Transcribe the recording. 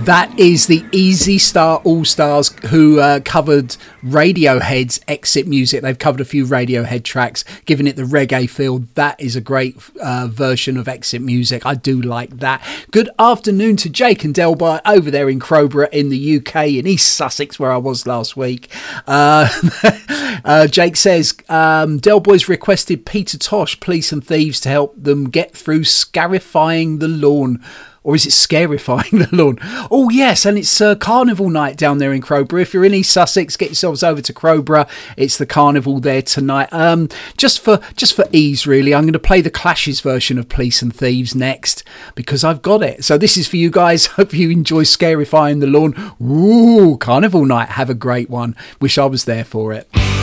That is the Easy Star All Stars, who covered Radiohead's Exit music. They've covered a few Radiohead tracks, giving it the reggae feel. That is a great version of Exit music. I do like that. Good afternoon to Jake and Delboy over there in Crowborough in the UK, in East Sussex, where I was last week. Jake says, Delboy's requested Peter Tosh, Police and Thieves, to help them get through Scarifying the Lawn. Or is it Scarifying the Lawn? Oh, yes, and it's Carnival night down there in Crowborough. If you're in East Sussex, get yourselves over to Crowborough. It's the Carnival there tonight. Just for ease, really, I'm going to play the Clash's version of Police and Thieves next, because I've got it. So this is for you guys. Hope you enjoy Scarifying the Lawn. Ooh, Carnival night. Have a great one. Wish I was there for it.